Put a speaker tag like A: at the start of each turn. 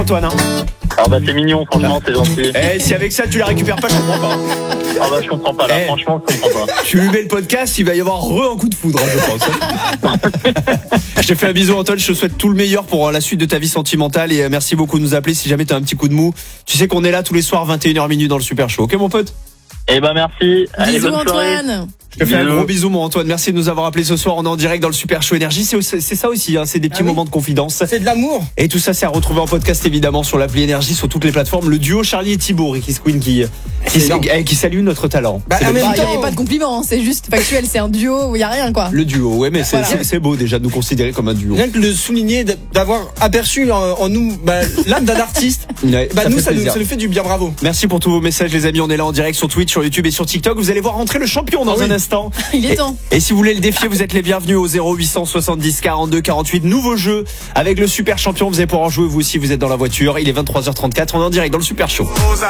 A: Antoine.
B: Ah bah c'est mignon, franchement, c'est gentil.
A: Si avec ça tu la récupères pas, je comprends pas.
B: Ah bah je comprends pas là, franchement je comprends pas.
A: Tu lui mets le podcast, il va y avoir un coup de foudre, je pense. Je te fais un bisou Antoine, je te souhaite tout le meilleur pour la suite de ta vie sentimentale et merci beaucoup de nous appeler si jamais t'as un petit coup de mou. Tu sais qu'on est là tous les soirs 21h minuit dans le Super Show. OK mon pote?
B: Eh ben merci. Allez,
C: Bisous
B: bonne soirée.
C: Antoine.
A: Je te fais un gros bisou mon Antoine, merci de nous avoir appelés ce soir, on est en direct dans le Super Show Énergie, c'est ça aussi, hein, c'est des petits moments de confidence.
D: C'est de l'amour.
A: Et tout ça c'est à retrouver en podcast évidemment sur l'appli Énergie, sur toutes les plateformes. Le duo Charlie et Thibaut, Ricky Squin qui salue notre talent.
D: Bah,
A: C'est
D: en
A: le-
D: même
C: Il n'y
D: temps,
C: avait pas de compliments, hein, c'est juste factuel, c'est un duo où il n'y a rien quoi.
A: Le duo, ouais mais
C: Voilà.
A: c'est beau déjà de nous considérer comme un duo.
D: rien que le souligner, d'avoir aperçu en nous l'âme d'un artiste,
A: Ouais,
D: nous
A: fait
D: ça
A: plaisir.
D: nous fait du bien, bravo.
A: Merci pour tous vos messages les amis, on est là en direct sur Twitch, sur YouTube et sur TikTok. Vous allez voir rentrer le champion dans
D: Ah oui.
A: un instant.
C: Il est temps.
A: Et si vous voulez le défier, vous êtes les bienvenus au 0870 42 48. Nouveau jeu avec le super champion. Vous allez pouvoir en jouer vous aussi, vous êtes dans la voiture. Il est 23h34, on est en direct dans le Super Show.